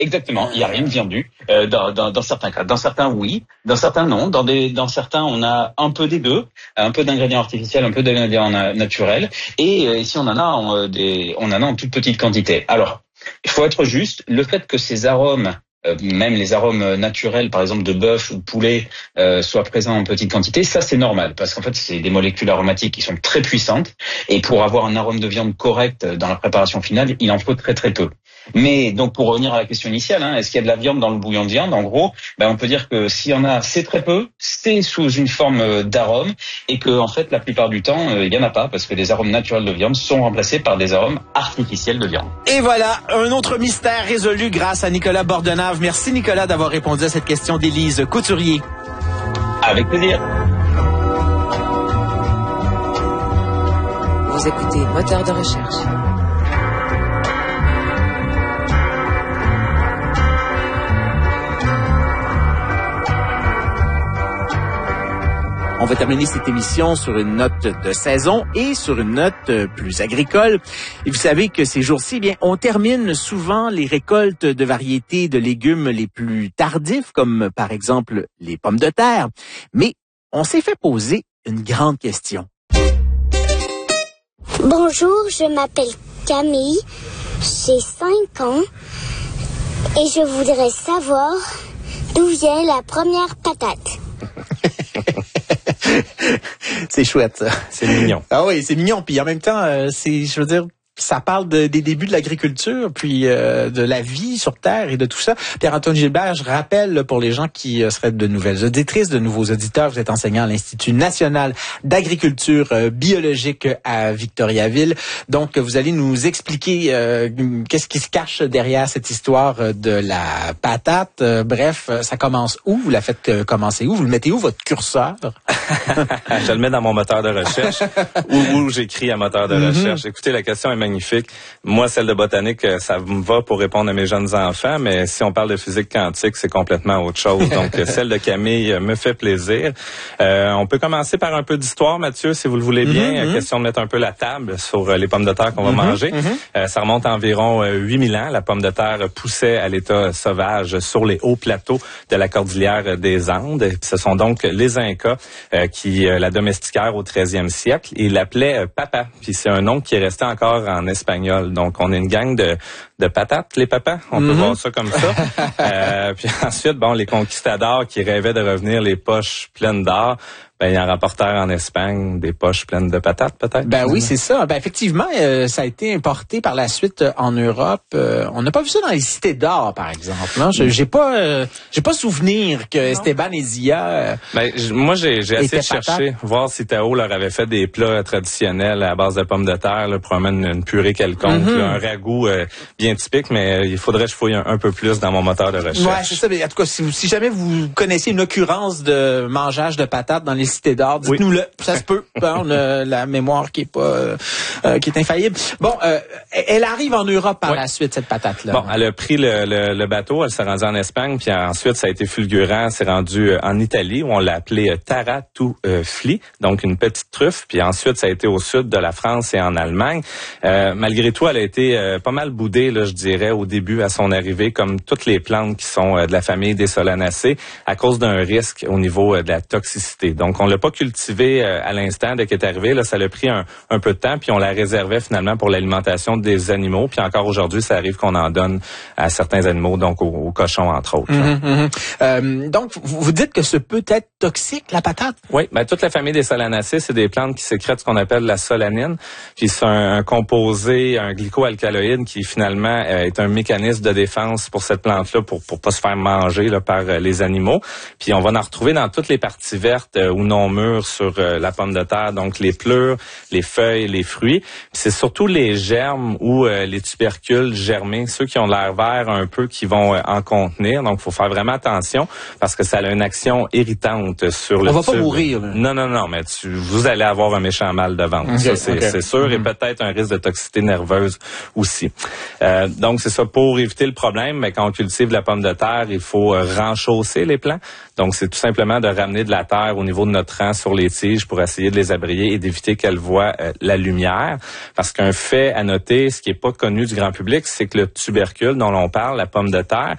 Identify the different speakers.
Speaker 1: Exactement, il n'y a rien de viandu dans certains cas. Dans certains, oui. Dans certains, non. Dans certains, on a un peu des deux, un peu d'ingrédients artificiels, un peu d'ingrédients naturels. Et ici, on en a en toute petite quantité. Alors, il faut être juste. Le fait que ces arômes, même les arômes naturels, par exemple de bœuf ou de poulet, soient présents en petite quantité, ça c'est normal, parce qu'en fait c'est des molécules aromatiques qui sont très puissantes. Et pour avoir un arôme de viande correct dans la préparation finale, il en faut très très peu. Mais donc pour revenir à la question initiale, est-ce qu'il y a de la viande dans le bouillon de viande? En gros, on peut dire que s'il y en a, c'est très peu, c'est sous une forme d'arôme, et que en fait la plupart du temps, il y en a pas, parce que les arômes naturels de viande sont remplacés par des arômes artificiels de viande.
Speaker 2: Et voilà, un autre mystère résolu grâce à Nicolas Bordenave. Merci Nicolas d'avoir répondu à cette question d'Élise Couturier.
Speaker 1: Avec plaisir.
Speaker 3: Vous écoutez Moteur de recherche.
Speaker 2: On va terminer cette émission sur une note de saison et sur une note plus agricole. Et vous savez que ces jours-ci, on termine souvent les récoltes de variétés de légumes les plus tardifs, comme par exemple les pommes de terre. Mais on s'est fait poser une grande question.
Speaker 4: Bonjour, je m'appelle Camille, j'ai 5 ans et je voudrais savoir d'où vient la première patate.
Speaker 2: C'est chouette, ça.
Speaker 5: C'est mignon.
Speaker 2: Ah oui, c'est mignon. Puis en même temps, ça parle des débuts de l'agriculture, puis de la vie sur Terre et de tout ça. Pierre-Antoine Gilbert, je rappelle pour les gens qui seraient de nouvelles auditrices, de nouveaux auditeurs, vous êtes enseignant à l'Institut national d'agriculture biologique à Victoriaville. Donc, vous allez nous expliquer qu'est-ce qui se cache derrière cette histoire de la patate. Bref, ça commence où? Vous la faites commencer où? Vous le mettez où, votre curseur?
Speaker 5: Je le mets dans mon moteur de recherche où j'écris à moteur de recherche. Écoutez, la question est magnifique. Moi, celle de botanique, ça me va pour répondre à mes jeunes enfants, mais si on parle de physique quantique, c'est complètement autre chose. Donc, celle de Camille me fait plaisir. On peut commencer par un peu d'histoire, Mathieu, si vous le voulez bien. Question de mettre un peu la table sur les pommes de terre qu'on va manger. Ça remonte à environ 8000 ans. La pomme de terre poussait à l'état sauvage sur les hauts plateaux de la cordillère des Andes. Ce sont donc les Incas qui la domestiquèrent au 13e siècle. Ils l'appelaient papa. Puis c'est un nom qui est resté encore en espagnol. Donc, on est une gang de patates, les papas. On peut voir ça comme ça. Puis ensuite, les conquistadors qui rêvaient de revenir les poches pleines d'or, ils en rapportèrent en Espagne des poches pleines de patates, peut-être.
Speaker 2: Oui, c'est ça. Effectivement, ça a été importé par la suite en Europe. On n'a pas vu ça dans les cités d'or, par exemple. Non? J'ai pas souvenir que Esteban Ezilla.
Speaker 5: Moi, j'ai essayé de chercher, voir si Tao leur avait fait des plats traditionnels à base de pommes de terre, là, probablement une purée quelconque, là, un ragoût bien typique, mais il faudrait que je fouille un peu plus dans mon moteur de recherche.
Speaker 2: Ouais, c'est ça. Mais en tout cas, si jamais vous connaissez une occurrence de mangeage de patates dans les cités d'or, dites-nous-le. Ça se peut. On a la mémoire qui est infaillible. Elle arrive en Europe par la suite, cette patate-là.
Speaker 5: Elle a pris le bateau, elle s'est rendue en Espagne, puis ensuite, ça a été fulgurant, c'est rendu en Italie, où on l'a appelé tartufli, donc une petite truffe, puis ensuite, ça a été au sud de la France et en Allemagne. Malgré tout, elle a été pas mal boudée, là, je dirais, au début, à son arrivée, comme toutes les plantes qui sont de la famille des Solanacées, à cause d'un risque au niveau de la toxicité. Donc, on l'a pas cultivée à l'instant dès qu'elle est arrivée. Là, ça l'a pris un peu de temps, puis on la réservait finalement pour l'alimentation des animaux. Puis encore aujourd'hui, ça arrive qu'on en donne à certains animaux, donc aux cochons, entre autres.
Speaker 2: Donc, vous dites que ce peut être toxique, la patate?
Speaker 5: Oui, toute la famille des Solanacées, c'est des plantes qui sécrètent ce qu'on appelle la solanine. Puis c'est un composé, un glycoalcaloïde qui finalement est un mécanisme de défense pour cette plante-là, pour pas se faire manger là, par les animaux. Puis on va en retrouver dans toutes les parties vertes ou non mûres sur la pomme de terre, donc les pleurs, les feuilles, les fruits. Puis c'est surtout les germes ou les tubercules germés, ceux qui ont l'air vert un peu, qui vont en contenir. Donc, il faut faire vraiment attention parce que ça a une action irritante sur le tube.
Speaker 2: On va pas mourir. Là.
Speaker 5: Non, mais vous allez avoir un méchant mal de ventre. Okay, ça, c'est sûr. Et peut-être un risque de toxicité nerveuse aussi. Donc, c'est ça. Pour éviter le problème, mais quand on cultive la pomme de terre, il faut renchausser les plants. Donc, c'est tout simplement de ramener de la terre au niveau de notre rang sur les tiges pour essayer de les abrier et d'éviter qu'elles voient la lumière. Parce qu'un fait à noter, ce qui est pas connu du grand public, c'est que le tubercule dont l'on parle, la pomme de terre,